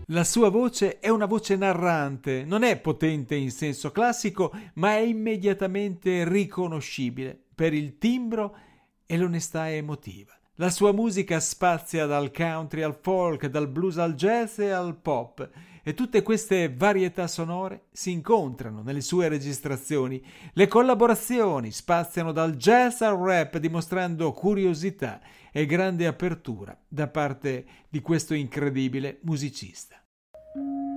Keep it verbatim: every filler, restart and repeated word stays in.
La sua voce è una voce narrante, non è potente in senso classico, ma è immediatamente riconoscibile per il timbro e l'onestà emotiva. La sua musica spazia dal country al folk, dal blues al jazz e al pop, e tutte queste varietà sonore si incontrano nelle sue registrazioni. Le collaborazioni spaziano dal jazz al rap, dimostrando curiosità e grande apertura da parte di questo incredibile musicista.